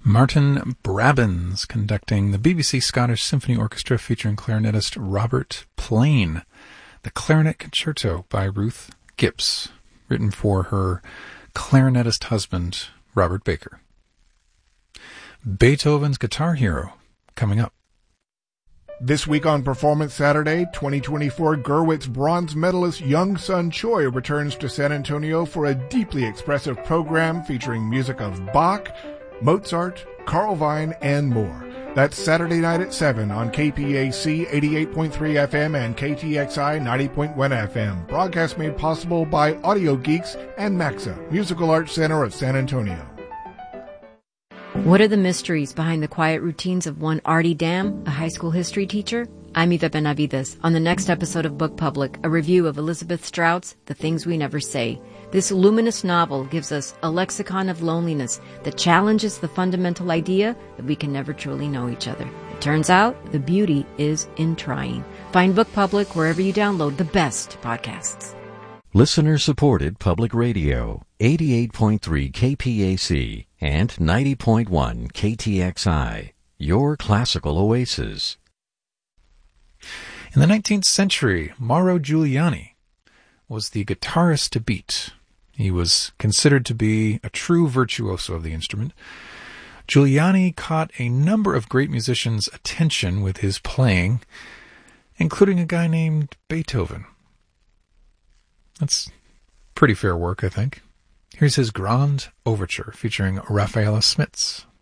Martin Brabbins conducting the BBC Scottish Symphony Orchestra featuring clarinetist Robert Plain. The Clarinet Concerto by Ruth Gibbs, written for her clarinetist husband, Robert Baker. Beethoven's Guitar Hero, coming up. This week on Performance Saturday, 2024 Gurwitz bronze medalist Young Sun Choi returns to San Antonio for a deeply expressive program featuring music of Bach, Mozart, Carl Vine, and more. That's Saturday night at 7 on KPAC 88.3 FM and KTXI 90.1 FM. Broadcast made possible by Audio Geeks and Maxa, Musical Arts Center of San Antonio. What are the mysteries behind the quiet routines of one Artie Dam, a high school history teacher? I'm Eva Benavides. On the next episode of Book Public, a review of Elizabeth Strout's The Things We Never Say. This luminous novel gives us a lexicon of loneliness that challenges the fundamental idea that we can never truly know each other. It turns out the beauty is in trying. Find Book Public wherever you download the best podcasts. Listener-supported public radio, 88.3 KPAC and 90.1 KTXI, your classical oasis. In the 19th century, Mauro Giuliani was the guitarist to beat. He was considered to be a true virtuoso of the instrument. Giuliani caught a number of great musicians' attention with his playing, including a guy named Beethoven. That's pretty fair work, I think. Here's his Grand Overture featuring Rafaela Smits.